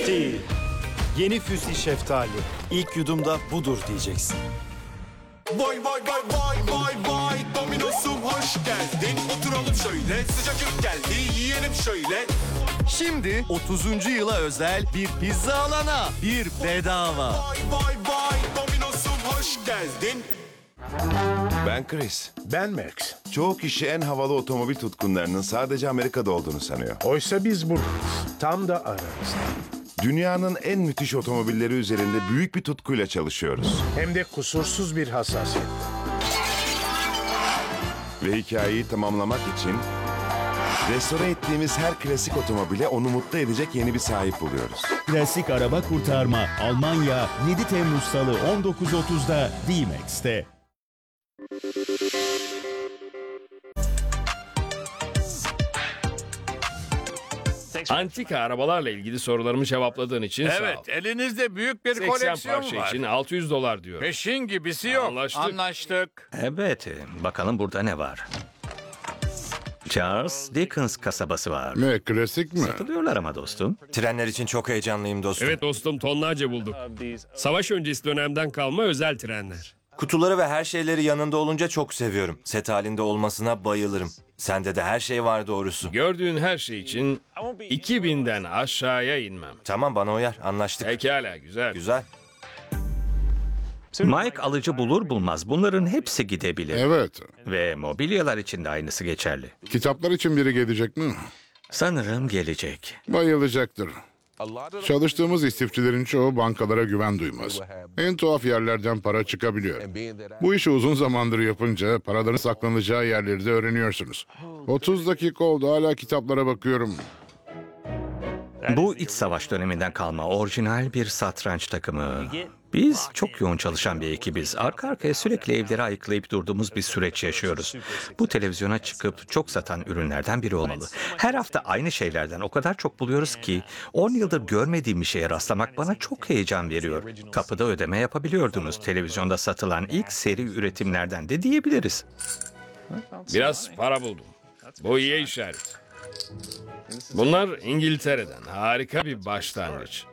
Steel. Yeni füzli şeftali. İlk yudumda budur diyeceksin. Vay vay vay vay vay vay Domino'sum hoş geldin. Oturalım şöyle, sıcacık geldi, yiyelim şöyle. Şimdi 30. yıla özel bir pizza alana bir bedava. Vay vay vay Domino'sum hoş geldin. Ben Chris. Ben Max. Çoğu kişi en havalı otomobil tutkunlarının sadece Amerika'da olduğunu sanıyor. Oysa biz buradayız. Tam da aramızda. Dünyanın en müthiş otomobilleri üzerinde büyük bir tutkuyla çalışıyoruz. Hem de kusursuz bir hassasiyet. Ve hikayeyi tamamlamak için restore ettiğimiz her klasik otomobile onu mutlu edecek yeni bir sahip buluyoruz. Klasik araba kurtarma Almanya 7 Temmuz Salı 19.30'da D-Max'te. Antika arabalarla ilgili sorularımı cevapladığın için sağ ol. Evet, elinizde büyük bir 80 koleksiyon parça var. için $600 diyorum. Peşin gibisi yok. Anlaştık. Anlaştık. Evet, bakalım burada ne var? Charles Dickens kasabası var. Ne, klasik mi? Satılıyorlar ama dostum. Trenler için çok heyecanlıyım dostum. Evet dostum, tonlarca bulduk. Savaş öncesi dönemden kalma özel trenler. Kutuları ve her şeyleri yanında olunca çok seviyorum. Set halinde olmasına bayılırım. Sende de her şey var doğrusu. Gördüğün her şey için 2000'den aşağıya inmem. Tamam, bana uyar. Anlaştık. Pekala, güzel. Güzel. Mike alıcı bulur bulmaz bunların hepsi gidebilir. Evet. Ve mobilyalar için de aynısı geçerli. Kitaplar için biri gelecek mi? Sanırım gelecek. Bayılacaktır. Çalıştığımız istifçilerin çoğu bankalara güven duymaz. En tuhaf yerlerden para çıkabiliyor. Bu işi uzun zamandır yapınca paraların saklanacağı yerleri de öğreniyorsunuz. 30 dakika oldu, hala kitaplara bakıyorum. Bu iç savaş döneminden kalma orijinal bir satranç takımı. Biz çok yoğun çalışan bir ekibiz. Arka arkaya sürekli evleri ayıklayıp durduğumuz bir süreç yaşıyoruz. Bu televizyona çıkıp çok satan ürünlerden biri olmalı. Her hafta aynı şeylerden o kadar çok buluyoruz ki 10 yıldır görmediğim bir şeye rastlamak bana çok heyecan veriyor. Kapıda ödeme yapabiliyordunuz. Televizyonda satılan ilk seri üretimlerden de diyebiliriz. Biraz para buldum. Bu iyi işaret. Bunlar İngiltere'den. Harika bir başlangıç.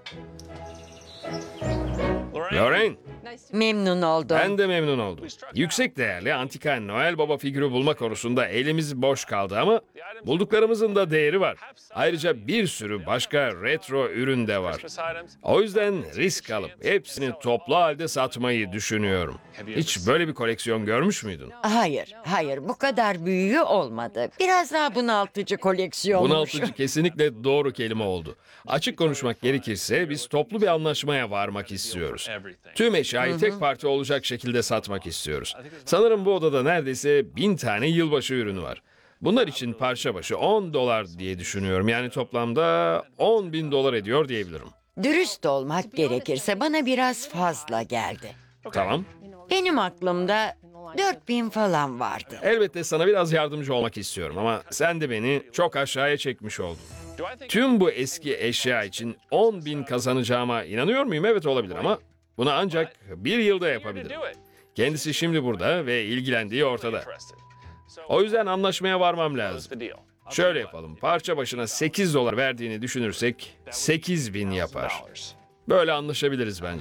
Lorraine, Memnun oldum. ben de memnun oldum. Yüksek değerli antika Noel Baba figürü bulma konusunda elimiz boş kaldı ama bulduklarımızın da değeri var. Ayrıca bir sürü başka retro ürün de var. O yüzden risk alıp hepsini toplu halde satmayı düşünüyorum. Hiç böyle bir koleksiyon görmüş müydün? Hayır, bu kadar büyüğü olmadı. Biraz daha bunaltıcı koleksiyonmuş. Bunaltıcı kesinlikle doğru kelime oldu. Açık konuşmak gerekirse biz toplu bir anlaşmaya varmak istiyoruz. Tüm eşyayı tek parça olacak şekilde satmak istiyoruz. Sanırım bu odada neredeyse 1000 tane yılbaşı ürünü var. Bunlar için parça başı $10 diye düşünüyorum. Yani toplamda $10.000 ediyor diyebilirim. Dürüst olmak gerekirse bana biraz fazla geldi. Tamam. Benim aklımda 4000 falan vardı. Elbette sana biraz yardımcı olmak istiyorum ama sen de beni çok aşağıya çekmiş oldun. Tüm bu eski eşya için 10.000 kazanacağıma inanıyor muyum? Evet, olabilir ama bunu ancak bir yılda yapabilirim. Kendisi şimdi burada ve ilgilendiği ortada. O yüzden anlaşmaya varmam lazım. Şöyle yapalım. Parça başına $8 verdiğini düşünürsek 8.000 yapar. Böyle anlaşabiliriz bence.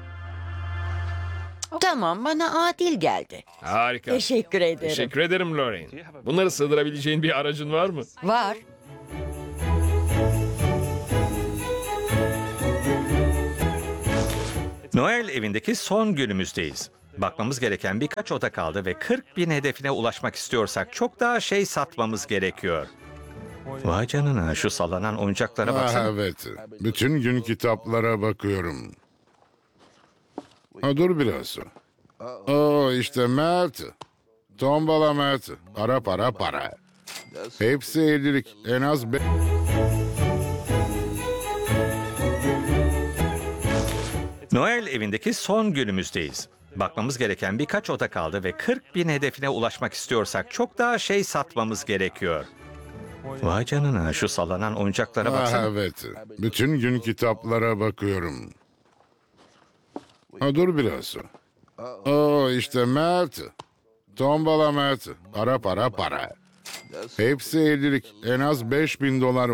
Tamam, bana adil geldi. Harika. Teşekkür ederim. Teşekkür ederim Lorraine. Bunları sığdırabileceğin bir aracın var mı? Var. Noel evindeki son günümüzdeyiz. Bakmamız gereken birkaç oda kaldı ve 40.000 hedefine ulaşmak istiyorsak çok daha şey satmamız gerekiyor. Vay canına, şu sallanan oyuncaklara baksana. Evet. Bütün gün kitaplara bakıyorum. Dur biraz. İşte Mert. Tombala Mert. Para. Hepsi 50'lik. En az Noel evindeki son günümüzdeyiz. Bakmamız gereken birkaç oda kaldı ve 40.000 hedefine ulaşmak istiyorsak çok daha şey satmamız gerekiyor. Vay canına, şu sallanan oyuncaklara baksana. Evet. Bütün gün kitaplara bakıyorum. Dur biraz. İşte Mert. Tombala Mert. Para. Hepsi 50'lik. En az $5.000